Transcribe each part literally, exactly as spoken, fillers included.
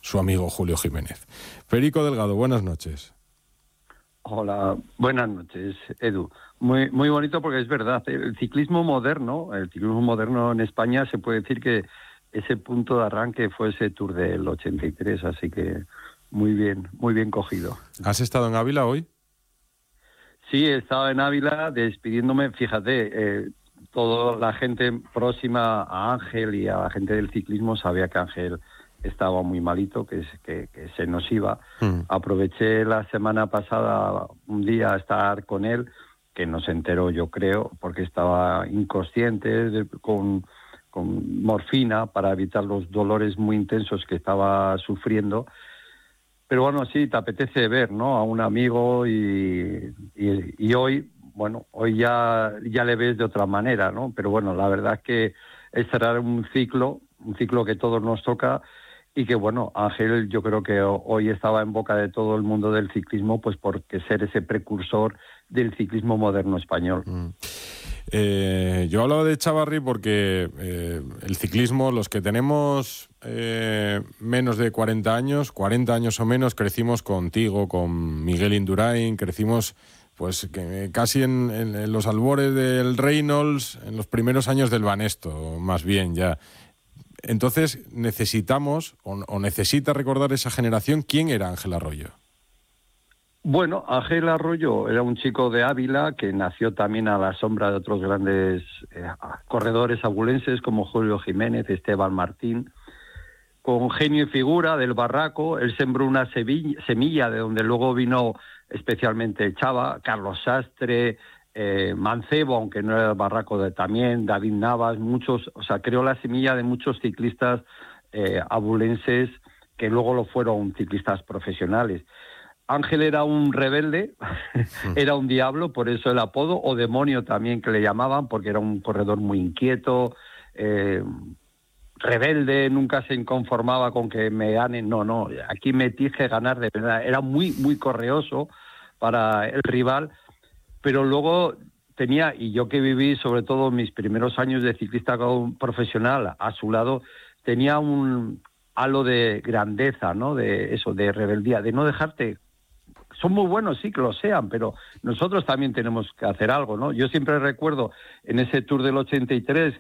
su amigo Julio Jiménez. Federico Delgado, buenas noches. Hola, buenas noches, Edu. Muy, muy bonito porque es verdad, el ciclismo moderno, el ciclismo moderno en España se puede decir que ese punto de arranque fue ese Tour del ochenta y tres, así que muy bien, muy bien cogido. ¿Has estado en Ávila hoy? Sí, he estado en Ávila despidiéndome, fíjate, eh, toda la gente próxima a Ángel y a la gente del ciclismo sabía que Ángel estaba muy malito, que, que, que se nos iba. Mm. Aproveché la semana pasada un día a estar con él, que no se enteró, yo creo, porque estaba inconsciente, de, con, con morfina para evitar los dolores muy intensos que estaba sufriendo. Pero bueno, sí, te apetece ver, ¿no?, a un amigo y, y, y hoy, bueno, hoy ya, ya le ves de otra manera, ¿no? Pero bueno, la verdad es que es cerrar un ciclo, un ciclo que todos nos toca y que, bueno, Ángel yo creo que hoy estaba en boca de todo el mundo del ciclismo, pues porque ser ese precursor del ciclismo moderno español. Mm. Eh, yo hablaba de Chavarri porque eh, el ciclismo, los que tenemos eh, menos de cuarenta años, cuarenta años o menos, crecimos contigo, con Miguel Indurain, crecimos pues que, casi en, en, en los albores del Reynolds, en los primeros años del Banesto, más bien ya. Entonces necesitamos, o, o necesita recordar esa generación, ¿quién era Ángel Arroyo? Bueno, Ángel Arroyo era un chico de Ávila que nació también a la sombra de otros grandes eh, corredores abulenses como Julio Jiménez, Esteban Martín. Con genio y figura del barraco, él sembró una semilla de donde luego vino especialmente Chava, Carlos Sastre, eh, Mancebo, aunque no era el barraco de también, David Navas, muchos, o sea, creó la semilla de muchos ciclistas eh, abulenses que luego lo fueron ciclistas profesionales. Ángel era un rebelde, era un diablo, por eso el apodo, o demonio también que le llamaban, porque era un corredor muy inquieto, eh, rebelde, nunca se conformaba con que me ganen, no, no, aquí me dije ganar de verdad, era muy, muy correoso para el rival, pero luego tenía, y yo que viví sobre todo mis primeros años de ciclista profesional a su lado, tenía un halo de grandeza, ¿no?, de eso, de rebeldía, de no dejarte. Son muy buenos, sí, que lo sean, pero nosotros también tenemos que hacer algo, ¿no? Yo siempre recuerdo en ese Tour del ochenta y tres,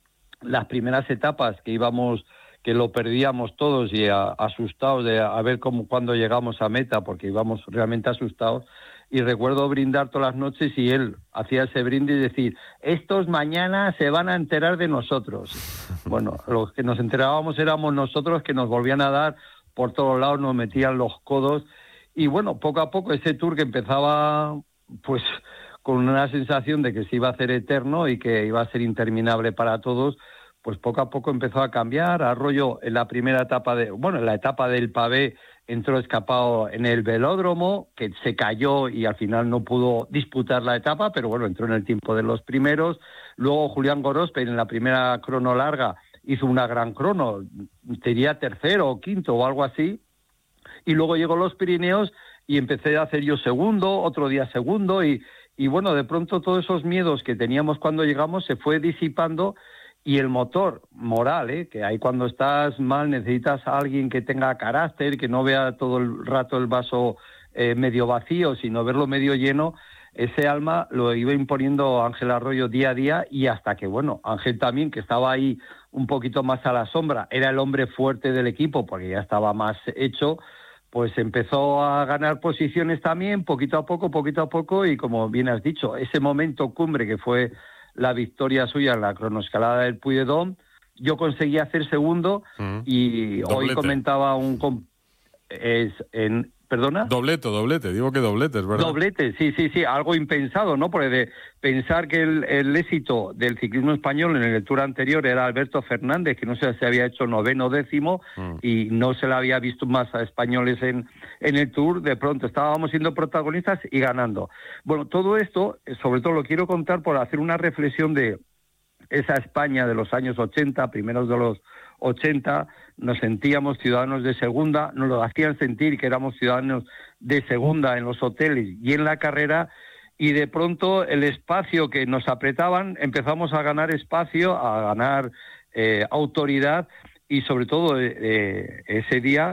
las primeras etapas que íbamos, que lo perdíamos todos y a, asustados de a ver cómo cuándo llegamos a meta, porque íbamos realmente asustados. Y recuerdo brindar todas las noches y él hacía ese brindis y decir, estos mañana se van a enterar de nosotros. Bueno, los que nos enterábamos éramos nosotros, que nos volvían a dar por todos lados, nos metían los codos. Y bueno, poco a poco ese Tour que empezaba pues con una sensación de que se iba a hacer eterno y que iba a ser interminable para todos, pues poco a poco empezó a cambiar. Arroyo en la primera etapa, de bueno, en la etapa del pavé entró escapado en el velódromo, que se cayó y al final no pudo disputar la etapa, pero bueno, entró en el tiempo de los primeros. Luego Julián Gorospe en la primera crono larga hizo una gran crono, sería tercero o quinto o algo así. Y luego llegó los Pirineos y empecé a hacer yo segundo, otro día segundo, y, y bueno, de pronto todos esos miedos que teníamos cuando llegamos se fue disipando, y el motor moral, ¿eh?, que ahí cuando estás mal necesitas a alguien que tenga carácter, que no vea todo el rato el vaso eh, medio vacío, sino verlo medio lleno. Ese alma lo iba imponiendo Ángel Arroyo día a día, y hasta que, bueno, Ángel también, que estaba ahí un poquito más a la sombra, era el hombre fuerte del equipo porque ya estaba más hecho, pues empezó a ganar posiciones también, poquito a poco, poquito a poco, y como bien has dicho, ese momento cumbre que fue la victoria suya en la cronoescalada del Puy de Dôme, yo conseguí hacer segundo, mm. y Doblete. Hoy comentaba un... Es, en, ¿Perdona? Doblete, doblete, digo que doblete, es verdad. Doblete, sí, sí, sí, algo impensado, ¿no? Porque de pensar que el, el éxito del ciclismo español en el Tour anterior era Alberto Fernández, que no sé, se había hecho noveno, décimo, mm. y no se le había visto más a españoles en, en el Tour, de pronto estábamos siendo protagonistas y ganando. Bueno, todo esto, sobre todo lo quiero contar por hacer una reflexión de esa España de los años ochenta, primeros de los ochenta, nos sentíamos ciudadanos de segunda, nos lo hacían sentir que éramos ciudadanos de segunda en los hoteles y en la carrera, y de pronto el espacio que nos apretaban, empezamos a ganar espacio, a ganar eh, autoridad, y sobre todo eh, ese día